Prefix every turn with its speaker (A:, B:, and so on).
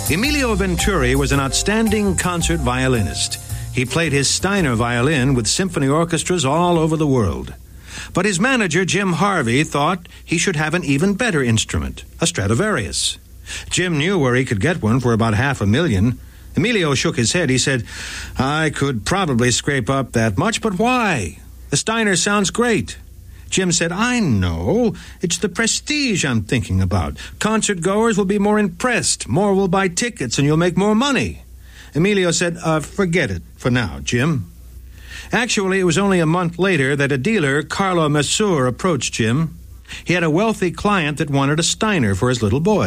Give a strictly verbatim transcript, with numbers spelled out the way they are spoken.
A: Emilio Venturi was an outstanding concert violinist. He played his Steiner violin with symphony orchestras all over the world. But his manager, Jim Harvey, thought he should have an even better instrument, a Stradivarius. Jim knew where he could get one for about half a million. Emilio shook his head. He said, I could probably scrape up that much, but why? The Steiner sounds great. Jim said, I know. It's the prestige I'm thinking about. Concert goers will be more impressed. More will buy tickets, and you'll make more money. Emilio said, uh, forget it for now, Jim. Actually, it was only a month later that a dealer, Carlo Massur, approached Jim. He had a wealthy client that wanted a Steiner for his little boy.